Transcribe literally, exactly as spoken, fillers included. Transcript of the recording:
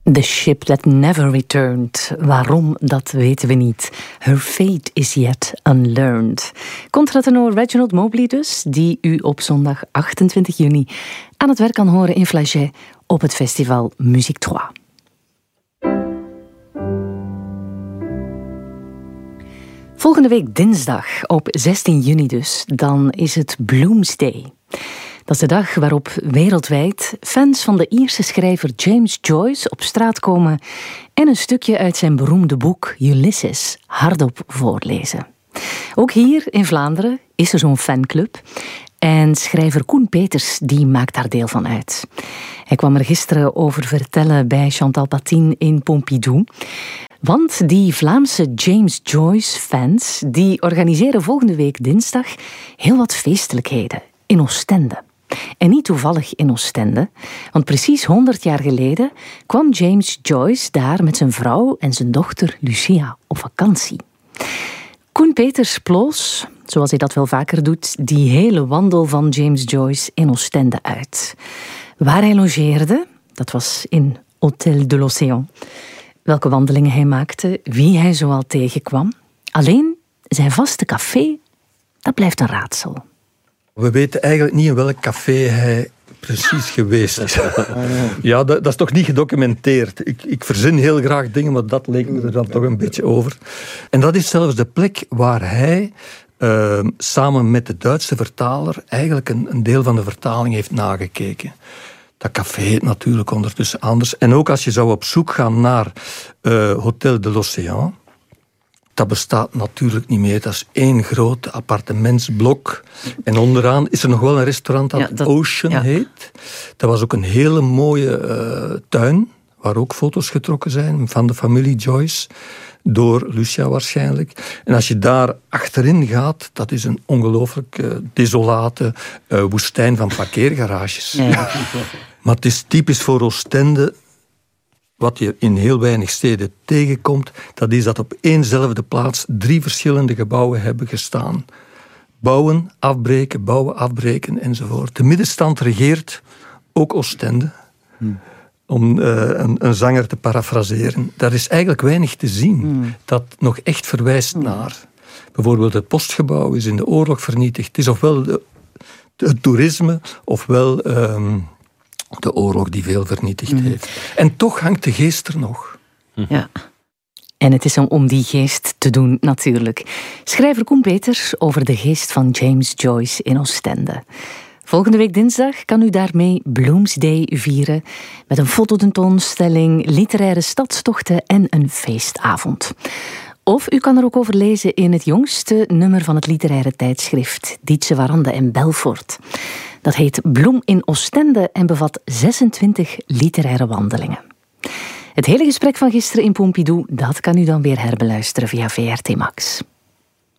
The ship that never returned. Waarom, dat weten we niet. Her fate is yet unlearned. Contratenor Reginald Mobley dus, die u op zondag achtentwintig juni aan het werk kan horen in Flagey op het festival Musique trois. Volgende week dinsdag, op zestien juni dus, dan is het Bloomsday. Dat is de dag waarop wereldwijd fans van de Ierse schrijver James Joyce op straat komen en een stukje uit zijn beroemde boek Ulysses hardop voorlezen. Ook hier in Vlaanderen is er zo'n fanclub en schrijver Koen Peters die maakt daar deel van uit. Hij kwam er gisteren over vertellen bij Chantal Patin in Pompidou. Want die Vlaamse James Joyce-fans die organiseren volgende week dinsdag heel wat feestelijkheden in Oostende. En niet toevallig in Oostende, want precies honderd jaar geleden kwam James Joyce daar met zijn vrouw en zijn dochter Lucia op vakantie. Koen Peters ploos, zoals hij dat wel vaker doet, die hele wandel van James Joyce in Oostende uit. Waar hij logeerde, dat was in Hôtel de l'Océan. Welke wandelingen hij maakte, wie hij zoal tegenkwam. Alleen zijn vaste café, dat blijft een raadsel. We weten eigenlijk niet in welk café hij precies geweest is. Ja, dat, dat is toch niet gedocumenteerd. Ik, ik verzin heel graag dingen, maar dat leek me er dan toch een beetje over. En dat is zelfs de plek waar hij uh, samen met de Duitse vertaler eigenlijk een, een deel van de vertaling heeft nagekeken. Dat café heet natuurlijk ondertussen anders. En ook als je zou op zoek gaan naar uh, Hôtel de l'Océan, dat bestaat natuurlijk niet meer. Dat is één groot appartementsblok. En onderaan is er nog wel een restaurant dat, ja, dat Ocean ja. heet. Dat was ook een hele mooie uh, tuin, waar ook foto's getrokken zijn van de familie Joyce. Door Lucia waarschijnlijk. En als je daar achterin gaat, dat is een ongelooflijk uh, desolate uh, woestijn van parkeergarages. Ja. Maar het is typisch voor Oostende. Wat je in heel weinig steden tegenkomt, dat is dat op éénzelfde plaats drie verschillende gebouwen hebben gestaan. Bouwen, afbreken, bouwen, afbreken enzovoort. De middenstand regeert ook Oostende. Hmm. Om uh, een, een zanger te parafraseren. Daar is eigenlijk weinig te zien hmm. dat nog echt verwijst hmm. naar. Bijvoorbeeld het postgebouw is in de oorlog vernietigd. Het is ofwel de, de, het toerisme, ofwel um, de oorlog die veel vernietigd hmm. heeft. En toch hangt de geest er nog. Ja. En het is om, om die geest te doen, natuurlijk. Schrijver Koen Peters over de geest van James Joyce in Oostende. Volgende week dinsdag kan u daarmee Bloomsday vieren met een fototentoonstelling, literaire stadstochten en een feestavond. Of u kan er ook over lezen in het jongste nummer van het literaire tijdschrift Dietse Warande en Belfort. Dat heet Bloem in Oostende en bevat zesentwintig literaire wandelingen. Het hele gesprek van gisteren in Pompidou, dat kan u dan weer herbeluisteren via V R T Max.